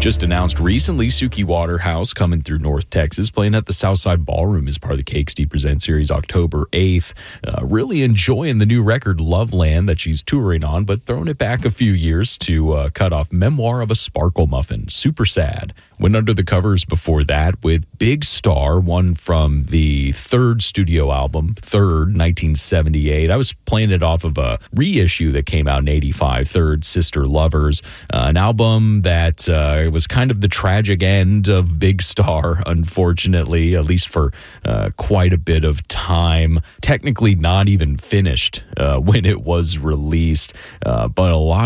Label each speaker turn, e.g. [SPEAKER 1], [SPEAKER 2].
[SPEAKER 1] Just announced recently, Suki Waterhouse coming through North Texas, playing at the Southside Ballroom as part of the Cake Steve Present Series October 8th. Really enjoying the new record, Loveland, that she's touring on, but throwing it back a few years to cut off Memoir of a Sparkle Muffin. Super sad. Went under the covers before that with Big Star, one from the third studio album, Third, 1978. I was playing it off of a reissue that came out in 85, Third, Sister Lovers, an album that was kind of the tragic end of Big Star, unfortunately, at least for quite a bit of time. Technically not even finished when it was released, but a lot